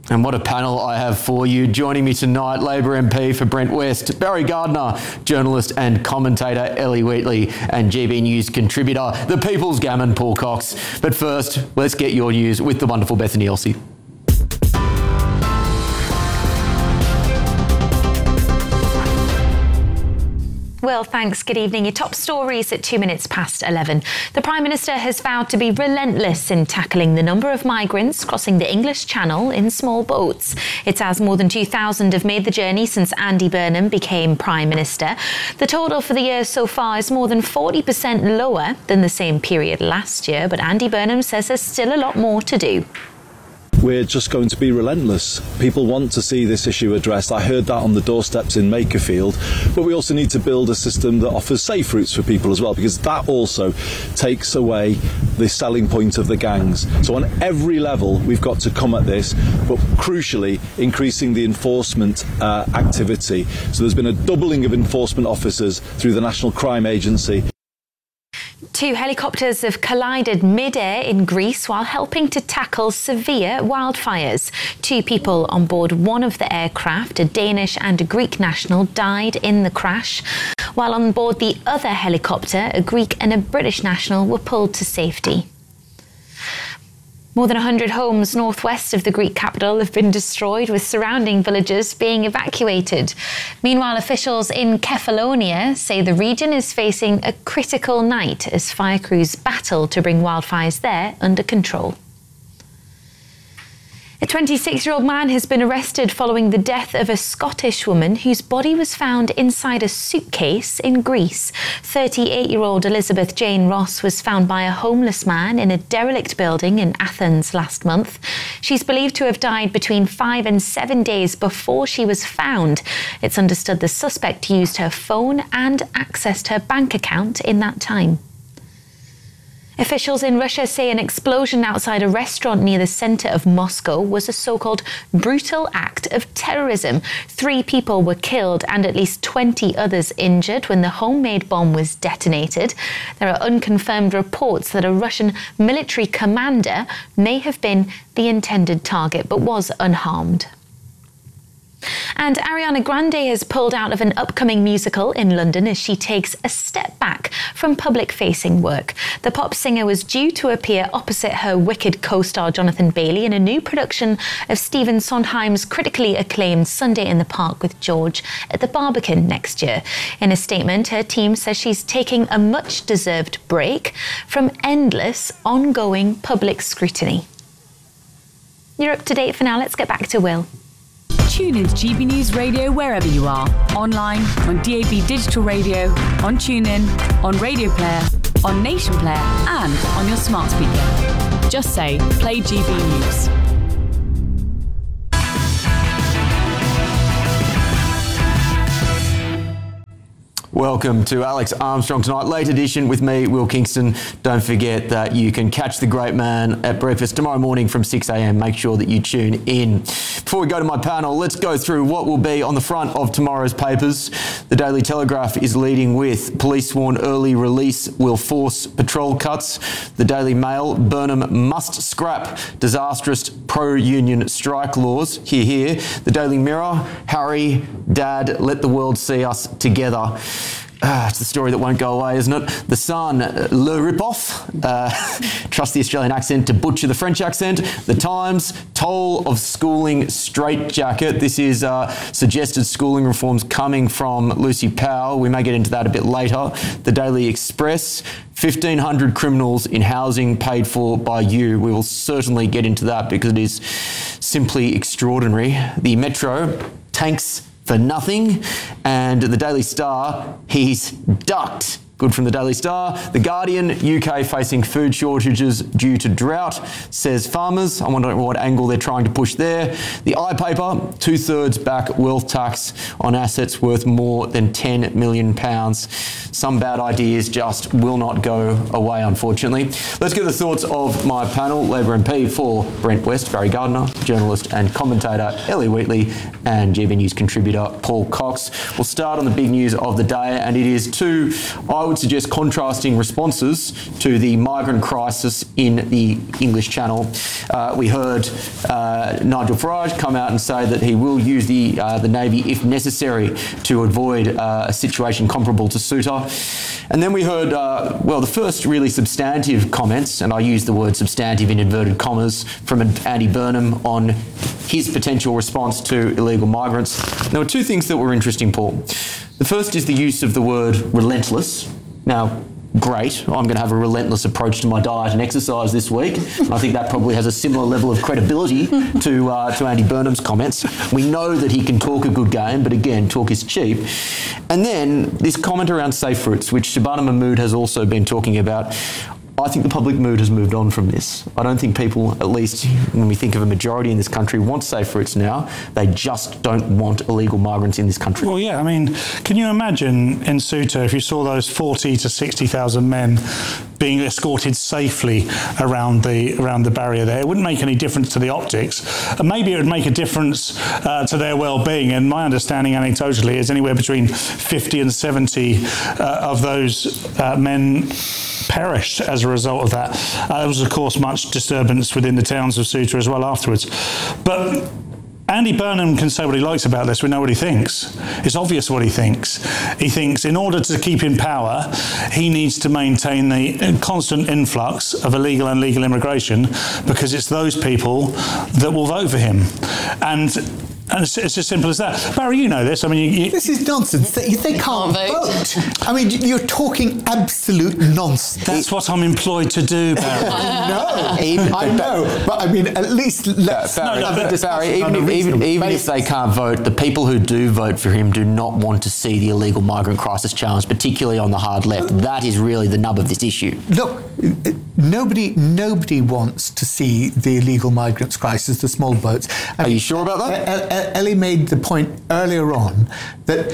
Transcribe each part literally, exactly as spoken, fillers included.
And what a panel I have for you. Joining me tonight, Labor M P for Brent West, Barry Gardiner, journalist and commentator Ellie Wheatley, and G B News contributor, the People's Gammon, Paul Cox. But first, let's get your news with the wonderful Bethany Elsey. Well, thanks. Good evening. Your top stories at two minutes past eleven. The Prime Minister has vowed to be relentless in tackling the number of migrants crossing the English Channel in small boats. It's as more than two thousand have made the journey since Andy Burnham became Prime Minister. The total for the year so far is more than forty percent lower than the same period last year, but Andy Burnham says there's still a lot more to do. We're just going to be relentless. People want to see this issue addressed. I heard that on the doorsteps in Makerfield. But we also need to build a system that offers safe routes for people as well, because that also takes away the selling point of the gangs. So on every level, we've got to come at this, but crucially, increasing the enforcement uh, activity. So there's been a doubling of enforcement officers through the National Crime Agency. Two helicopters have collided mid-air in Greece while helping to tackle severe wildfires. Two people on board one of the aircraft, a Danish and a Greek national, died in the crash, while on board the other helicopter, a Greek and a British national were pulled to safety. More than one hundred homes northwest of the Greek capital have been destroyed, with surrounding villages being evacuated. Meanwhile, officials in Kefalonia say the region is facing a critical night as fire crews battle to bring wildfires there under control. A twenty-six-year-old man has been arrested following the death of a Scottish woman whose body was found inside a suitcase in Greece. thirty-eight-year-old Elizabeth Jane Ross was found by a homeless man in a derelict building in Athens last month. She's believed to have died between five and seven days before she was found. It's understood the suspect used her phone and accessed her bank account in that time. Officials in Russia say an explosion outside a restaurant near the centre of Moscow was a so-called brutal act of terrorism. Three people were killed and at least twenty others injured when the homemade bomb was detonated. There are unconfirmed reports that a Russian military commander may have been the intended target but was unharmed. And Ariana Grande has pulled out of an upcoming musical in London as she takes a step back from public-facing work. The pop singer was due to appear opposite her Wicked co-star Jonathan Bailey in a new production of Stephen Sondheim's critically acclaimed Sunday in the Park with George at the Barbican next year. In a statement, her team says she's taking a much-deserved break from endless, ongoing public scrutiny. You're up to date for now. Let's get back to Will. Tune in to G B News Radio wherever you are. Online, on D A B Digital Radio, on TuneIn, on Radio Player, on Nation Player, and on your smart speaker. Just say, play G B News. Welcome to Alex Armstrong Tonight, late edition with me, Will Kingston. Don't forget that you can catch the great man at breakfast tomorrow morning from six a m. Make sure that you tune in. Before we go to my panel, let's go through what will be on the front of tomorrow's papers. The Daily Telegraph is leading with police warn early release will force patrol cuts. The Daily Mail, Burnham must scrap disastrous pro-union strike laws. Hear, hear. The Daily Mirror, Harry, Dad, let the world see us together. Uh, it's the story that won't go away, isn't it? The Sun, Le Ripoff, uh, trust the Australian accent to butcher the French accent. The Times, toll of schooling straitjacket. This is uh, suggested schooling reforms coming from Lucy Powell. We may get into that a bit later. The Daily Express, fifteen hundred criminals in housing paid for by you. We will certainly get into that because it is simply extraordinary. The Metro, tanks for nothing. And the Daily Star, he's ducked. Good from the Daily Star. The Guardian, U K facing food shortages due to drought, says farmers. I wonder what angle they're trying to push there. The iPaper, two-thirds back wealth tax on assets worth more than ten million pounds. Some bad ideas just will not go away, unfortunately. Let's get the thoughts of my panel. Labor M P for Brent West, Barry Gardiner, journalist and commentator Ellie Wheatley, and G B News contributor Paul Cox. We'll start on the big news of the day, and it is two eyewitnesses would suggest contrasting responses to the migrant crisis in the English Channel. Uh, we heard uh, Nigel Farage come out and say that he will use the uh, the Navy if necessary to avoid uh, a situation comparable to Ceuta. And then we heard, uh, well, the first really substantive comments, and I use the word substantive in inverted commas, from Andy Burnham on his potential response to illegal migrants. There were two things that were interesting, Paul. The first is the use of the word relentless. Now, great, I'm going to have a relentless approach to my diet and exercise this week. I think that probably has a similar level of credibility to uh, to Andy Burnham's comments. We know that he can talk a good game, but again, talk is cheap. And then this comment around safe routes, which Shabana Mahmood has also been talking about. I think the public mood has moved on from this. I don't think people, at least when we think of a majority in this country, want safe routes now. They just don't want illegal migrants in this country. Well, yeah, I mean, can you imagine in Ceuta if you saw those forty to sixty thousand men being escorted safely around the around the barrier there? It wouldn't make any difference to the optics. And maybe it would make a difference uh, to their well-being. And my understanding anecdotally is anywhere between fifty and seventy uh, of those uh, men perished as a result of that. Uh, there was, of course, much disturbance within the towns of Ceuta as well afterwards. But Andy Burnham can say what he likes about this. We know what he thinks. It's obvious what he thinks. He thinks in order to keep in power, he needs to maintain the constant influx of illegal and legal immigration because it's those people that will vote for him. And And it's, it's as simple as that. Barry, you know this. I mean, you, you, this is nonsense. They, they can't, can't vote. vote. I mean, you're talking absolute nonsense. That's what I'm employed to do, Barry. I know. I know. But I mean, at least let's. Barry, no, no, Barry even, if, even, even if they can't vote, the people who do vote for him do not want to see the illegal migrant crisis challenged, particularly on the hard left. That is really the nub of this issue. Look, nobody, nobody wants to see the illegal migrants crisis, the small boats. I Are mean, you sure about that? Uh, uh, Ellie made the point earlier on that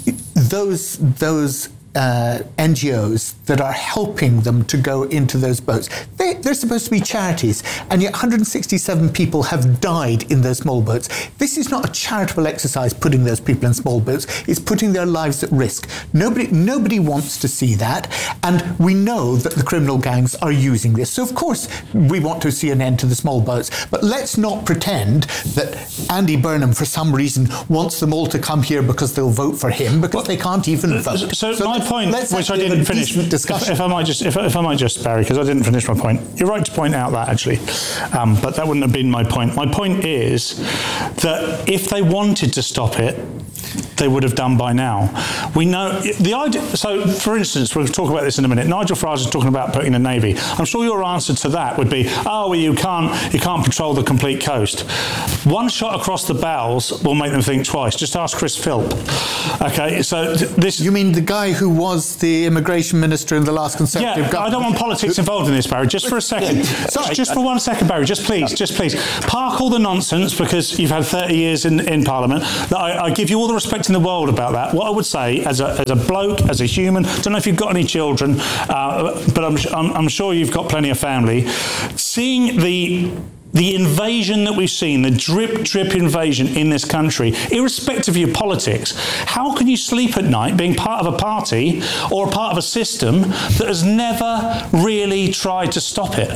those those uh, N G Os that are helping them to go into those boats, they, they're supposed to be charities, and yet one hundred sixty-seven people have died in those small boats. This is not a charitable exercise, putting those people in small boats. It's putting their lives at risk. Nobody, nobody wants to see that, and we know that the criminal gangs are using this. So, of course, we want to see an end to the small boats, but let's not pretend that Andy Burnham, for some reason, wants them all to come here because they'll vote for him, because well, they can't even vote. So, so my point, which I didn't finish, if, if I might just, if, if I might just, Barry, because I didn't finish my point. You're right to point out that, actually, um, but that wouldn't have been my point. My point is that if they wanted to stop it, they would have done by now. We know the idea. So, for instance, we'll talk about this in a minute. Nigel Farage is talking about putting the Navy. I'm sure your answer to that would be, "Oh, well, you can't, you can't patrol the complete coast." One shot across the bows will make them think twice. Just ask Chris Philp. Okay, so th- this. You mean the guy who was the immigration minister in the last Conservative yeah, government? I don't want politics involved in this, Barry. Just for a second. Sorry, just for one second, Barry. Just please, just please, park all the nonsense because you've had thirty years in, in Parliament. I, I give you all the respect in the world about that. What I would say, as a, as a bloke, as a human, don't know if you've got any children, uh, but I'm, I'm, I'm sure you've got plenty of family. Seeing the the invasion that we've seen, the drip, drip invasion in this country, irrespective of your politics, how can you sleep at night being part of a party or a part of a system that has never really tried to stop it?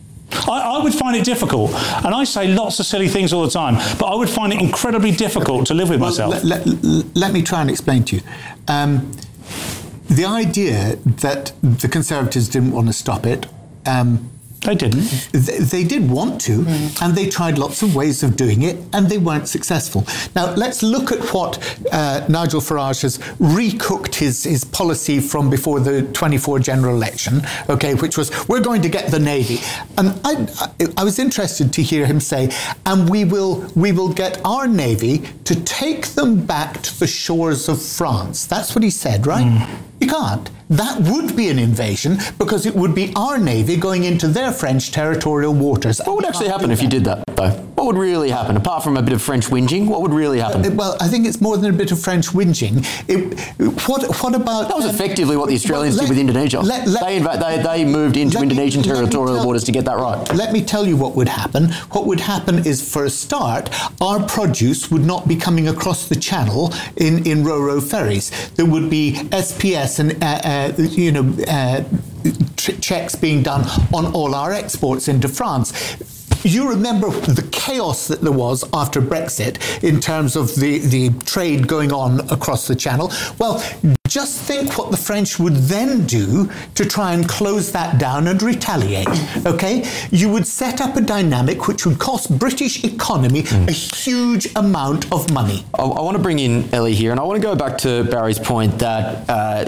I, I would find it difficult, and I say lots of silly things all the time, but I would find it incredibly difficult to live with well, myself. Let, let, let me try and explain to you. Um, the idea that the Conservatives didn't want to stop it, um, They didn't. They, they did want to, mm. and they tried lots of ways of doing it, and they weren't successful. Now, let's look at what uh, Nigel Farage has recooked his, his policy from before the twenty-four general election, okay, which was, we're going to get the Navy. And I, I, I was interested to hear him say, and we will, we will get our Navy to take them back to the shores of France. That's what he said, right? Mm. You can't. That would be an invasion because it would be our Navy going into their French territorial waters. What would actually happen if you did that, though? What would really happen, apart from a bit of French whinging? What would really happen? Uh, well, I think it's more than a bit of French whinging. It, what, what about... That was um, effectively what the Australians well, let, did with Indonesia. Let, let, they, inv- they, they moved into Indonesian me, territorial tell, borders to get that right. Let me tell you what would happen. What would happen is, for a start, our produce would not be coming across the channel in, in Ro-Ro ferries. There would be S P S and, uh, uh, you know, uh, checks being done on all our exports into France. You remember the chaos that there was after Brexit in terms of the, the trade going on across the channel. Well, just think what the French would then do to try and close that down and retaliate, okay? You would set up a dynamic which would cost British economy mm. a huge amount of money. I, I want to bring in Ellie here, and I want to go back to Barry's point that uh,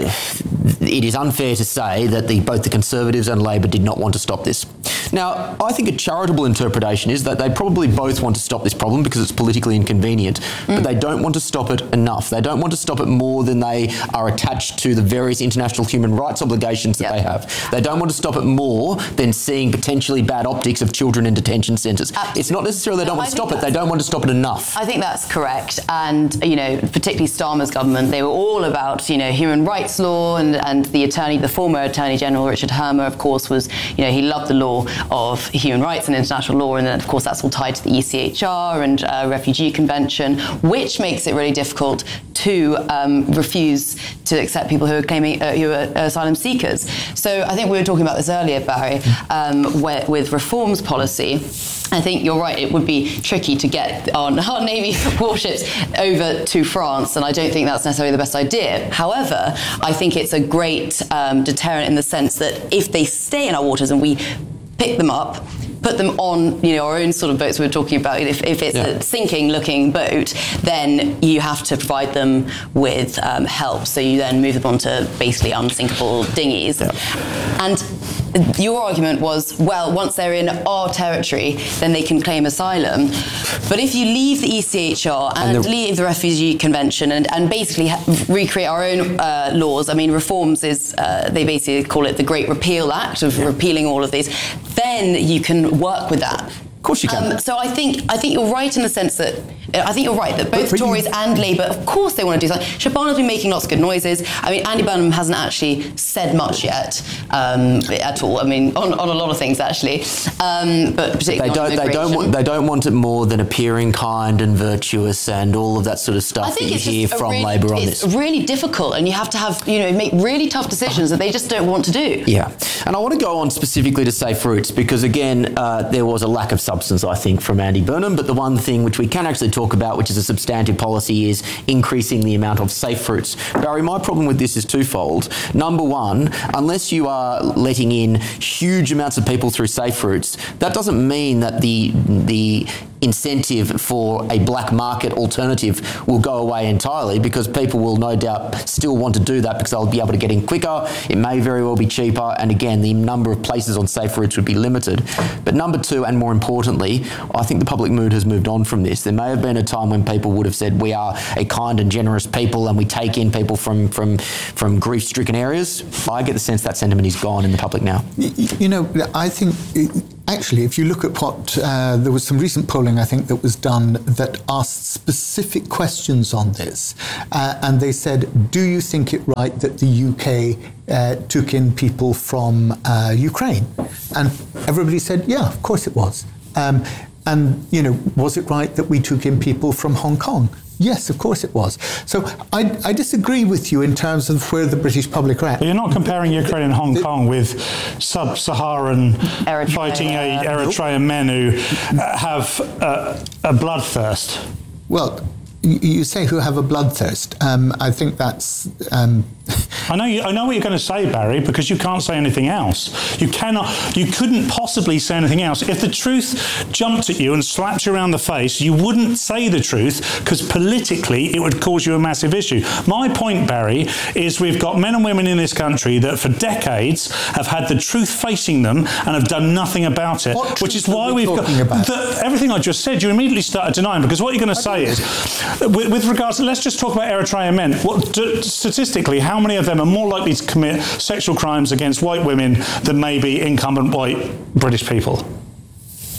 it is unfair to say that the, both the Conservatives and Labor did not want to stop this. Now, I think a charitable interpretation is that they probably both want to stop this problem because it's politically inconvenient, mm. but they don't want to stop it enough. They don't want to stop it more than they are attached to the various international human rights obligations that yep. they have. They don't want to stop it more than seeing potentially bad optics of children in detention centres. Uh, it's not necessarily they don't no, want to stop it, they don't want to stop it enough. I think that's correct. And, you know, particularly Starmer's government, they were all about, you know, human rights law, and, and the attorney, the former Attorney General, Richard Hermer, of course, was, you know, he loved the law of human rights and international law, and then, of course, that's all tied to the E C H R and uh, Refugee Convention, which makes it really difficult to um, refuse to accept people who are claiming uh, who are asylum seekers. So I think we were talking about this earlier, Barry, um, where, with reforms policy. I think you're right, it would be tricky to get our, our Navy warships over to France, and I don't think that's necessarily the best idea. However, I think it's a great um, deterrent in the sense that if they stay in our waters and we pick them up, put them on, you know, our own sort of boats we were talking about. If, if it's yeah. a sinking-looking boat, then you have to provide them with um, help. So you then move them onto basically unsinkable dinghies. Yeah. And your argument was, well, once they're in our territory, then they can claim asylum. But if you leave the E C H R and, and the, leave the Refugee Convention and, and basically ha- recreate our own uh, laws, I mean, reforms is, uh, they basically call it the Great Repeal Act of yeah. repealing all of these, then you can work with that. Of course you can. Um, so I think I think you're right in the sense that I think you're right that both but, but Tories you, and Labour, of course, they want to do something. Shabana's been making lots of good noises. I mean, Andy Burnham hasn't actually said much yet um, at all. I mean, on, on a lot of things actually, um, but particularly they don't. on they don't want. They don't want it more than appearing kind and virtuous and all of that sort of stuff that you hear from really, Labour on it's this. It's really difficult, and you have to have you know make really tough decisions that they just don't want to do. Yeah, and I want to go on specifically to safe routes because again, uh, there was a lack of substance, I think, from Andy Burnham. But the one thing which we can actually talk about, which is a substantive policy, is increasing the amount of safe routes. Barry, my problem with this is twofold. Number one, unless you are letting in huge amounts of people through safe routes, that doesn't mean that the the incentive for a black market alternative will go away entirely, because people will no doubt still want to do that because they'll be able to get in quicker. It may very well be cheaper, and again, the number of places on safe routes would be limited. But number two, and more importantly, I think the public mood has moved on from this. There may have been a time when people would have said we are a kind and generous people and we take in people from from from grief-stricken areas. I get the sense that sentiment is gone in the public now. You know, I think actually, if you look at what uh, there was some recent polling, I think, that was done that asked specific questions on this, uh, and they said, do you think it right that the U K uh, took in people from uh, Ukraine? And everybody said, yeah, of course it was. Um, and, you know, was it right that we took in people from Hong Kong? Yes, of course it was. So I, I disagree with you in terms of where the British public are at. But you're not comparing Ukraine and Hong the, Kong with sub-Saharan Eritrea. fighting aid Eritrean men who uh, have uh, a bloodthirst. Well, you say who have a bloodthirst. Um, I think that's... Um, I know you, I know what you're going to say, Barry, because you can't say anything else. You cannot, you couldn't possibly say anything else. If the truth jumped at you and slapped you around the face, you wouldn't say the truth because politically it would cause you a massive issue. My point, Barry, is we've got men and women in this country that for decades have had the truth facing them and have done nothing about it, what which is why we we've got the, everything I just said. You immediately started denying, because what you're going to say is, with, with regards to, let's just talk about Eritrean men. What, d- statistically, how many of them are more likely to commit sexual crimes against white women than maybe incumbent white British people?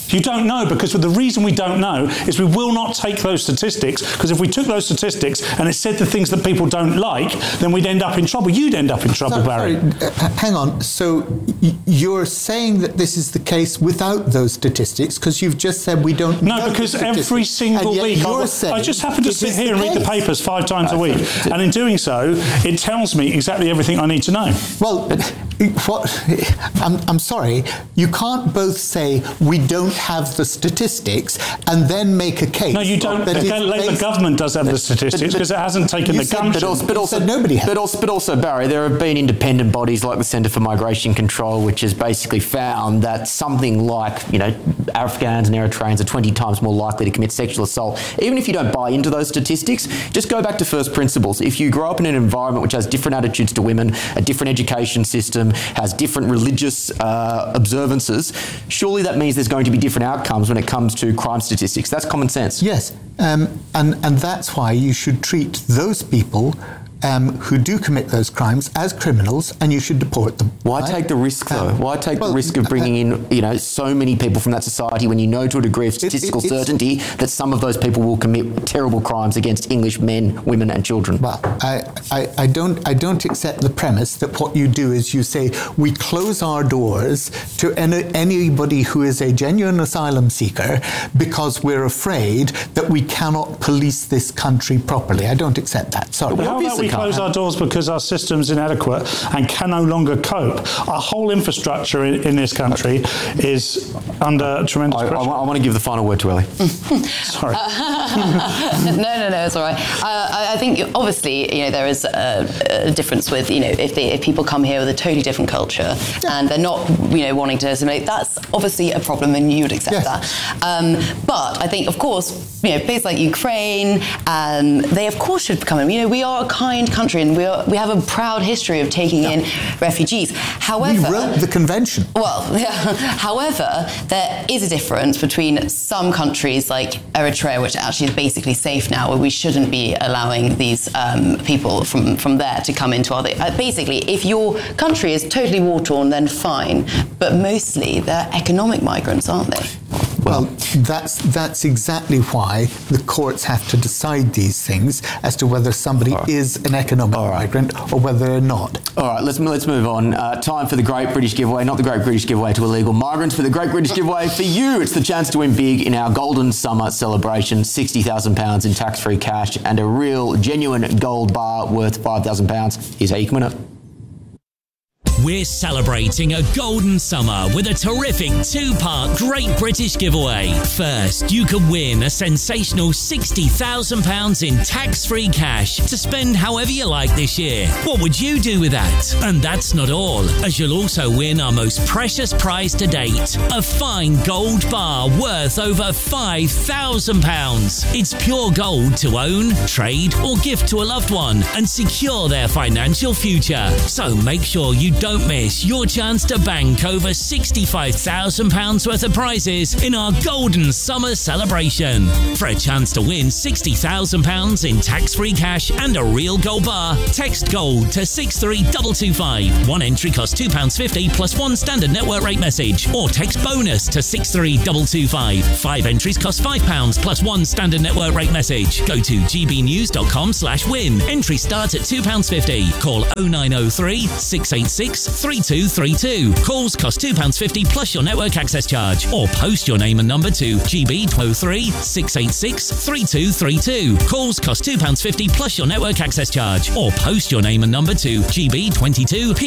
You don't know, because the reason we don't know is we will not take those statistics, because if we took those statistics and it said the things that people don't like, then we'd end up in trouble. You'd end up in trouble, so, Barry. Sorry, uh, hang on. So y- you're saying that this is the case without those statistics, because you've just said we don't No, know because the every single week, I, I just happen to sit here and read the papers five times a week, and in doing so, it tells me exactly everything I need to know. Well, what, I'm, I'm sorry, you can't both say we don't have the statistics and then make a case. No, you don't. The Labour government does have the statistics, because it hasn't taken the gumption. But also, but also, nobody has. But also, but also, Barry, there have been independent bodies like the Centre for Migration Control, which has basically found that something like, you know, Afghans and Eritreans are twenty times more likely to commit sexual assault. Even if you don't buy into those statistics, just go back to first principles. If you grow up in an environment which has different attitudes to women, a different education system, has different religious uh, observances, surely that means there's going to be different outcomes when it comes to crime statistics. That's common sense. Yes, um, and, and that's why you should treat those people Um, who do commit those crimes as criminals, and you should deport them. Why right? take the risk, though? Um, Why take well, the risk of bringing in, you know, so many people from that society when you know to a degree of statistical it, it, certainty that some of those people will commit terrible crimes against English men, women, and children? Well, I, I, I don't I don't accept the premise that what you do is you say we close our doors to any, anybody who is a genuine asylum seeker because we're afraid that we cannot police this country properly. I don't accept that. Sorry. How about we close our doors because our system's inadequate and can no longer cope? Our whole infrastructure in, in this country is under tremendous I, pressure. I, I want to give the final word to Ellie. Sorry. no, no, no, it's all right. Uh, I, I think obviously, you know, there is a, a difference with, you know, if, they, if people come here with a totally different culture and they're not, you know, wanting to assimilate, that's obviously a problem, and you would accept yes. that. Um, but I think, of course, you know, places like Ukraine, um, they of course should come in. You know, we are a kind country, and we are, we have a proud history of taking yeah. in refugees. However, we wrote the convention. Well, yeah, however, there is a difference between some countries like Eritrea, which actually is basically safe now, where we shouldn't be allowing these um, people from, from there to come into our... Uh, basically, if your country is totally war-torn, then fine. But mostly, they're economic migrants, aren't they? Well, that's that's exactly why the courts have to decide these things as to whether somebody right. is an economic right. migrant or whether they're not. All right, let's let's move on. Uh, time for the Great British Giveaway, not the Great British Giveaway to illegal migrants, but the Great British Giveaway for you. It's the chance to win big in our Golden Summer celebration: sixty thousand pounds in tax-free cash and a real, genuine gold bar worth five thousand pounds. Here's how you can win it. We're celebrating a golden summer with a terrific two-part Great British Giveaway. First, you can win a sensational sixty thousand pounds in tax-free cash to spend however you like this year. What would you do with that? And that's not all, as you'll also win our most precious prize to date, a fine gold bar worth over five thousand pounds. It's pure gold to own, trade, or gift to a loved one and secure their financial future. So make sure you don't miss your chance to bank over sixty-five thousand pounds worth of prizes in our Golden Summer celebration. For a chance to win sixty thousand pounds in tax-free cash and a real gold bar, text GOLD to six three two two five. One entry costs two pounds fifty plus one standard network rate message, or text BONUS to six three two two five. Five entries cost five pounds plus one standard network rate message. Go to gbnews.com slash win. Entry starts at two pounds fifty. Call oh nine oh three, six eight six, three two three two. Calls cost two pounds fifty plus your network access charge, or post your name and number to G B two oh three, six eight six, three two three two. Calls cost two pounds fifty plus your network access charge, or post your name and number to G B two two